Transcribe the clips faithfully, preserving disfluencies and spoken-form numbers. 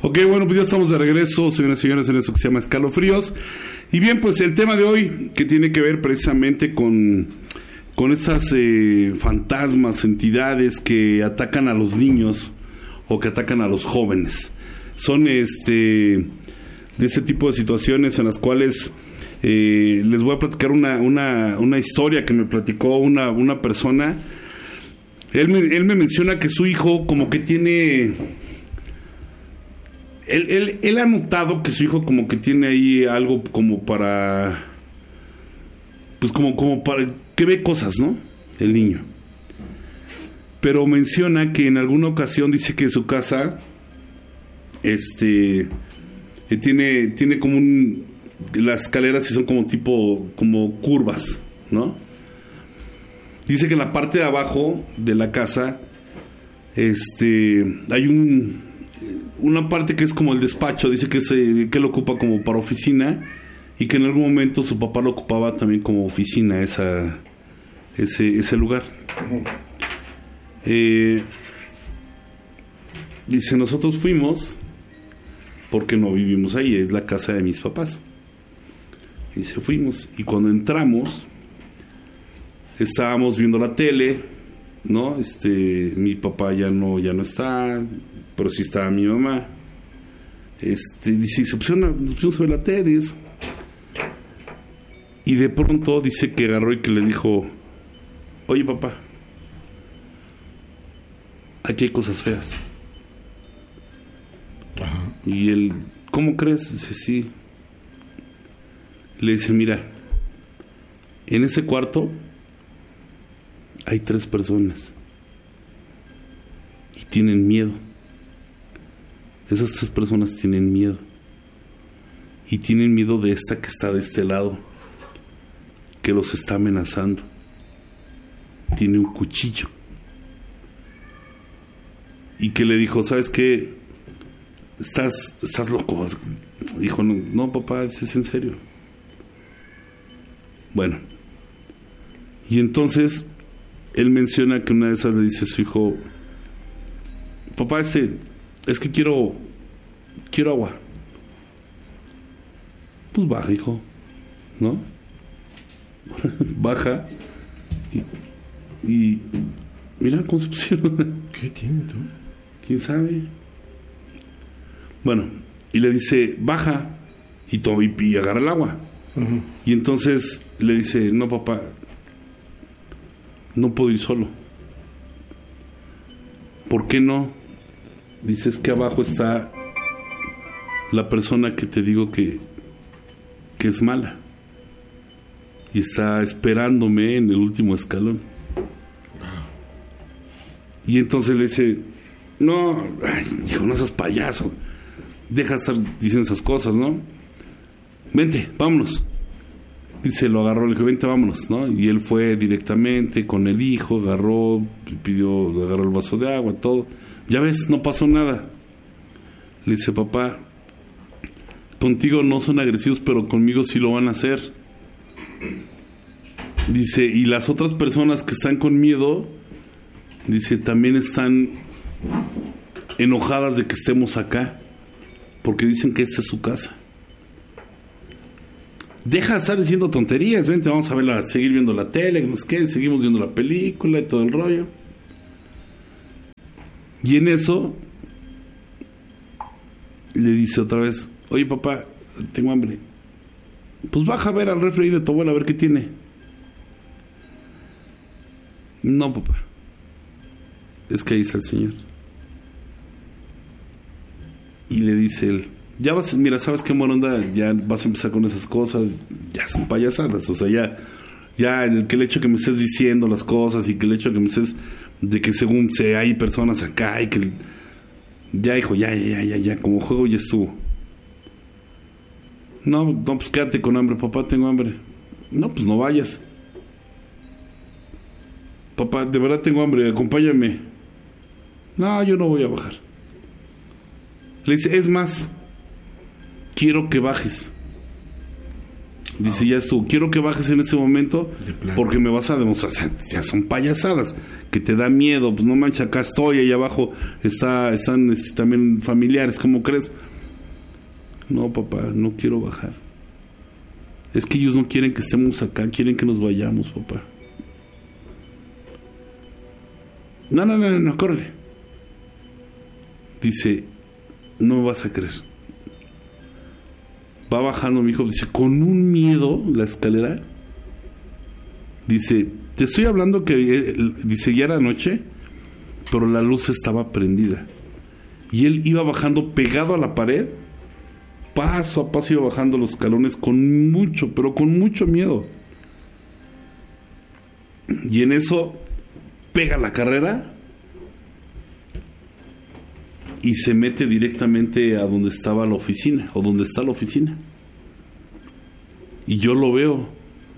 Ok, bueno, pues ya estamos de regreso, señoras y señores, en esto que se llama Escalofríos. Y bien, pues el tema de hoy, que tiene que ver precisamente con, con esas eh, fantasmas, entidades que atacan a los niños o que atacan a los jóvenes. Son este de ese tipo de situaciones en las cuales eh, les voy a platicar una, una, una historia que me platicó una, una persona. Él me, él me menciona que su hijo como que tiene... Él, él, él ha notado que su hijo como que tiene ahí algo como para... Pues como, como para... que ve cosas, ¿no? El niño. Pero menciona que en alguna ocasión dice que su casa... Este... Eh, tiene, tiene como un... Las escaleras sí son como tipo... Como curvas, ¿no? Dice que en la parte de abajo de la casa... Este... Hay un... una parte que es como el despacho, dice que se que lo ocupa como para oficina y que en algún momento su papá lo ocupaba también como oficina esa ese ese lugar. Eh, dice, nosotros fuimos porque no vivimos ahí, es la casa de mis papás. Dice, fuimos y cuando entramos estábamos viendo la tele, ¿no? Este, mi papá ya no ya no está, pero sí estaba mi mamá. Este, dice, se pusieron a, se pusieron a ver la tele y eso. Y de pronto dice que agarró y que le dijo, oye papá, aquí hay cosas feas. Ajá. Y él, ¿cómo crees? Dice, sí. Le dice, mira, en ese cuarto hay tres personas y tienen miedo. Esas tres personas tienen miedo. Y tienen miedo de esta que está de este lado, que los está amenazando. Tiene un cuchillo. Y que le dijo, ¿sabes qué? Estás, estás loco. Dijo, no, no papá, es en serio. Bueno. Y entonces él menciona que una de esas le dice a su hijo, papá, este, es que quiero, quiero agua. Pues baja, hijo, ¿no? Baja y, y mira cómo se pusieron. ¿Qué tiene tú? ¿Quién sabe? Bueno, y le dice, baja y, to- y, y agarra el agua. Uh-huh. Y entonces le dice, no papá, no puedo ir solo. ¿Por qué no? Dices que abajo está la persona que te digo que, que es mala y está esperándome en el último escalón. Y entonces le dice, no, ay, hijo, no seas payaso, deja de estar diciendo esas cosas, ¿no? Vente, vámonos. Dice, lo agarró, le dijo, vente, vámonos, ¿no? Y él fue directamente con el hijo, agarró, pidió, agarró el vaso de agua, todo. Ya ves, no pasó nada. Le dice, papá, contigo no son agresivos, pero conmigo sí lo van a hacer. Dice, y las otras personas que están con miedo, dice, también están enojadas de que estemos acá, porque dicen que esta es su casa. Deja de estar diciendo tonterías, vente, vamos a verla, seguir viendo la tele, no sé qué, seguimos viendo la película y todo el rollo. Y en eso le dice otra vez, oye papá, tengo hambre. Pues baja a ver al refri de tu abuela a ver qué tiene. No papá, es que ahí está el señor. Y le dice él, ya vas, mira, ¿sabes qué, moronda? Ya vas a empezar con esas cosas, ya son payasadas, o sea, ya, ya el, que el hecho que me estés diciendo las cosas y que el hecho que me estés, de que según se hay personas acá y que, ya hijo, ya, ya, ya, ya, como juego ya estuvo. No, no, pues quédate con hambre, papá, tengo hambre. No, pues no vayas. Papá, de verdad tengo hambre, acompáñame. No, yo no voy a bajar. Le dice, es más, quiero que bajes. Dice, ya estuvo, quiero que bajes en ese momento porque me vas a demostrar, o sea, ya son payasadas, que te da miedo, pues no manches, acá estoy, allá abajo está, están este, también familiares, ¿cómo crees? No, papá, no quiero bajar. Es que ellos no quieren que estemos acá, quieren que nos vayamos, papá. No, no, no, no, no, córrele. Dice, no me vas a creer. Va bajando mi hijo, dice, con un miedo la escalera. Dice, te estoy hablando que, eh, dice, ya era noche, pero la luz estaba prendida. Y él iba bajando pegado a la pared, paso a paso iba bajando los escalones con mucho, pero con mucho miedo. Y en eso pega la carrera y se mete directamente a donde estaba la oficina, o donde está la oficina. Y yo lo veo.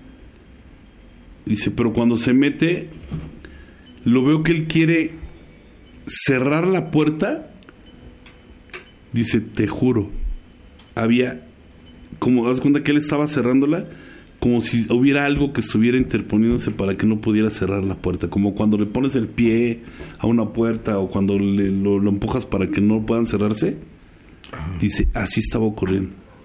Dice, pero cuando se mete, lo veo que él quiere cerrar la puerta. Dice, te juro, había, como, haz cuenta que él estaba cerrándola, como si hubiera algo que estuviera interponiéndose para que no pudiera cerrar la puerta, como cuando le pones el pie a una puerta o cuando le, lo, lo empujas para que no puedan cerrarse. Ajá. Dice, así estaba ocurriendo.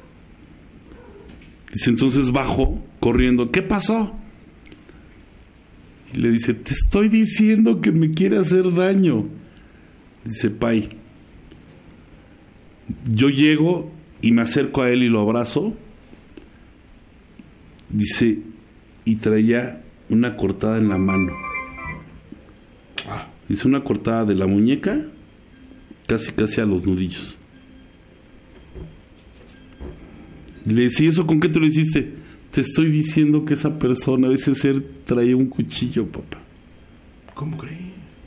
Dice, entonces bajo corriendo, ¿qué pasó? Y le dice, te estoy diciendo que me quiere hacer daño. Dice, Pai, yo llego y me acerco a él y lo abrazo. Dice, y traía una cortada en la mano. Dice, una cortada de la muñeca, casi casi a los nudillos. Le decía, ¿eso con qué te lo hiciste? Te estoy diciendo que esa persona, ese ser, traía un cuchillo, papá. ¿Cómo crees?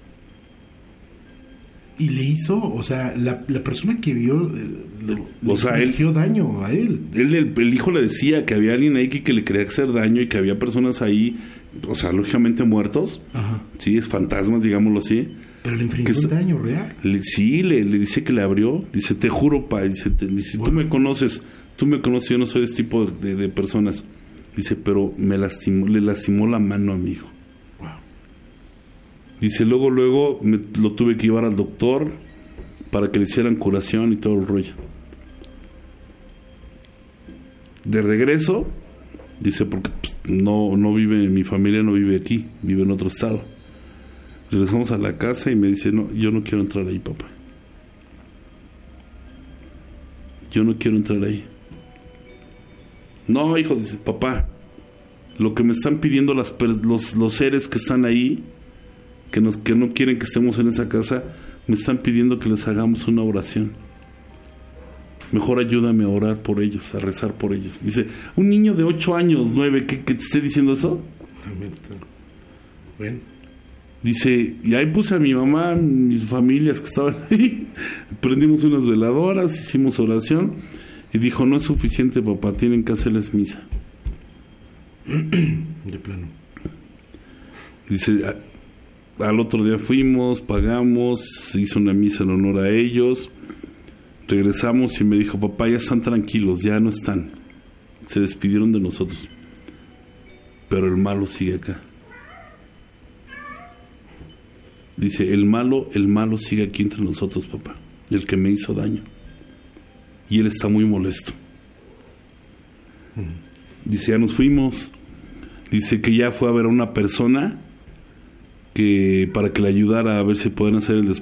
Y le hizo, o sea, la, la persona que vio, eh, le, o sea, le él hizo daño a él. Él, el, el hijo le decía que había alguien ahí que, que le quería hacer daño y que había personas ahí, o sea, lógicamente muertos. Ajá. Sí, es fantasmas, digámoslo así. Pero le infringió un daño real. Le, sí, le, le dice que le abrió. Dice, te juro, pa, dice, te, dice bueno. tú me conoces, tú me conoces, yo no soy de este tipo de, de, de personas. Dice, pero me lastimó, le lastimó la mano a mi hijo. Dice, luego, luego me, lo tuve que llevar al doctor para que le hicieran curación y todo el rollo. De regreso, dice, porque pues, no, no vive, mi familia no vive aquí, vive en otro estado. Regresamos a la casa y me dice, no, yo no quiero entrar ahí, papá. Yo no quiero entrar ahí. No, hijo, dice, papá, lo que me están pidiendo las, los, los seres que están ahí, que nos que no quieren que estemos en esa casa, me están pidiendo que les hagamos una oración. Mejor ayúdame a orar por ellos, a rezar por ellos. Dice, un niño de ocho años, nueve, ¿que, que te esté diciendo eso? Bueno. Dice, y ahí puse a mi mamá, mis familias que estaban ahí, prendimos unas veladoras, hicimos oración, y dijo, no es suficiente, papá, tienen que hacerles misa. De plano. Dice, al otro día fuimos, pagamos, se hizo una misa en honor a ellos, regresamos y me dijo, papá, ya están tranquilos, ya no están, se despidieron de nosotros, pero el malo sigue acá. Dice, el malo, el malo sigue aquí entre nosotros, papá, el que me hizo daño, y él está muy molesto. Dice, ya nos fuimos. Dice que ya fue a ver a una persona que para que le ayudara a ver si pueden hacer el